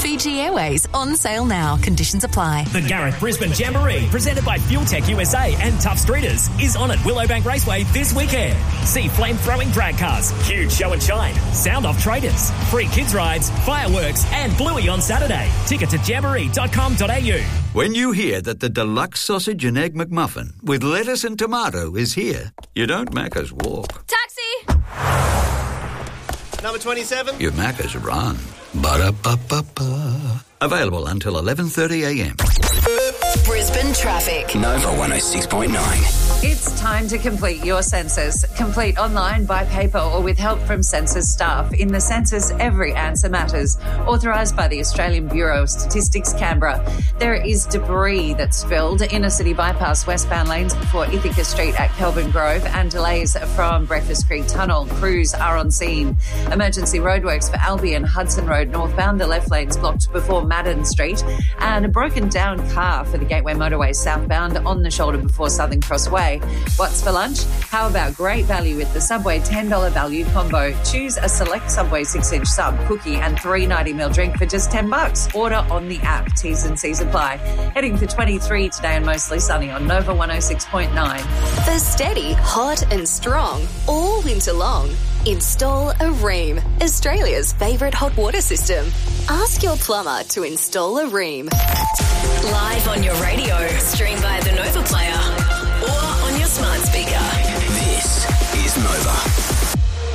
Fiji Airways on sale now. Conditions apply. The Gareth Brisbane Jamboree, presented by Fuel Tech USA and Tough Streeters, is on at Willowbank Raceway this weekend. See flame-throwing drag cars, huge show and shine, sound-off traders, free kids rides, fireworks and Bluey on Saturday. Tickets at jamboree.com.au. When you hear that the deluxe sausage and egg McMuffin with lettuce and tomato is here, you don't Macca's walk. Taxi! Number 27. You Macca's run. Ba-da-ba-ba-ba. Available until 11:30am. Brisbane traffic. Nova 106.9. It's time to complete your census. Complete online, by paper or with help from census staff. In the census, every answer matters. Authorised by the Australian Bureau of Statistics, Canberra. There is debris that's filled inner city bypass westbound lanes before Ithaca Street at Kelvin Grove and delays from Breakfast Creek Tunnel. Crews are on scene. Emergency roadworks for Albion Hudson Road northbound. The left lane's blocked before Madden Street, and a broken down car for the Gateway Motorway southbound on the shoulder before Southern Cross Way. What's for lunch? How about great value with the Subway $10 value combo? Choose a select Subway 6-inch sub, cookie and $3.90 drink for just $10. Order on the app. T's and C's apply. Heading for 23 today and mostly sunny on Nova 106.9. For steady, hot and strong all winter long, install a Rheem, Australia's favourite hot water system. Ask your plumber to install a Rheem. Live on your radio, stream via the Nova Player or on your smart speaker. This is Nova.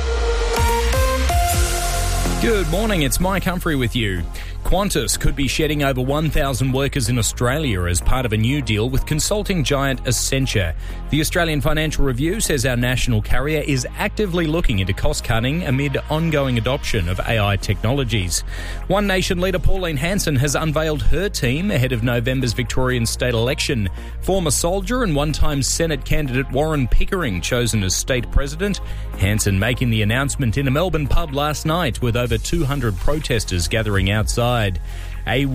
Good morning, it's Mike Humphrey with you. Qantas could be shedding over 1,000 workers in Australia as part of a new deal with consulting giant Accenture. The Australian Financial Review says our national carrier is actively looking into cost-cutting amid ongoing adoption of AI technologies. One Nation leader Pauline Hanson has unveiled her team ahead of November's Victorian state election. Former soldier and one-time Senate candidate Warren Pickering chosen as state president. Hanson making the announcement in a Melbourne pub last night with over 200 protesters gathering outside. A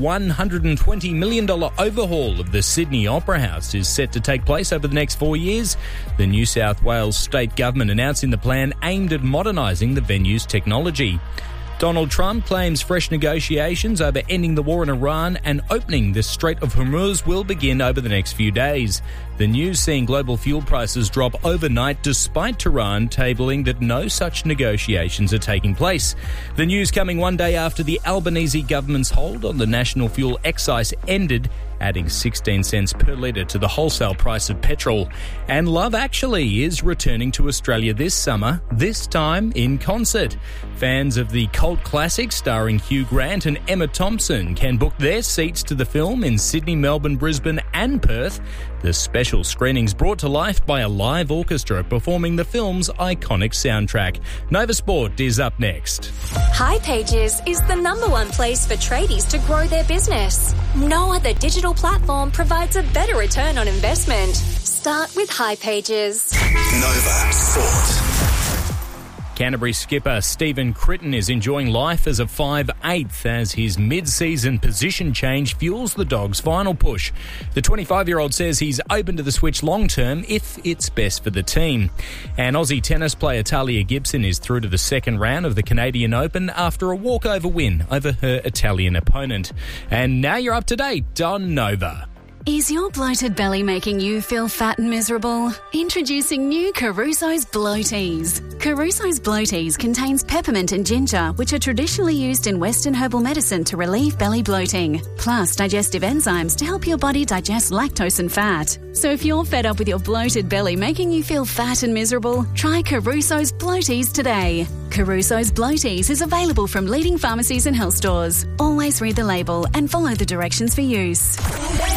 $120 million overhaul of the Sydney Opera House is set to take place over the next 4 years. The New South Wales state government announcing the plan aimed at modernising the venue's technology. Donald Trump claims fresh negotiations over ending the war in Iran and opening the Strait of Hormuz will begin over the next few days. The news seeing global fuel prices drop overnight despite Tehran tabling that no such negotiations are taking place. The news coming one day after the Albanese government's hold on the national fuel excise ended, adding 16 cents per litre to the wholesale price of petrol. And Love Actually is returning to Australia this summer, this time in concert. Fans of the cult classic starring Hugh Grant and Emma Thompson can book their seats to the film in Sydney, Melbourne, Brisbane and Perth. The special screenings brought to life by a live orchestra performing the film's iconic soundtrack. Nova Sport is up next. hipages is the #1 place for tradies to grow their business. No other digital platform provides a better return on investment. Start with hipages. Nova Sport. Canterbury skipper Stephen Critton is enjoying life as a 5/8 as his mid-season position change fuels the Dogs' final push. The 25-year-old says he's open to the switch long-term if it's best for the team. And Aussie tennis player Talia Gibson is through to the second round of the Canadian Open after a walkover win over her Italian opponent. And now you're up to date on Nova. Is your bloated belly making you feel fat and miserable? Introducing new Caruso's Bloaties. Caruso's Bloaties contains peppermint and ginger, which are traditionally used in Western herbal medicine to relieve belly bloating, plus digestive enzymes to help your body digest lactose and fat. So if you're fed up with your bloated belly making you feel fat and miserable, try Caruso's Bloaties today. Caruso's Bloaties is available from leading pharmacies and health stores. Always read the label and follow the directions for use.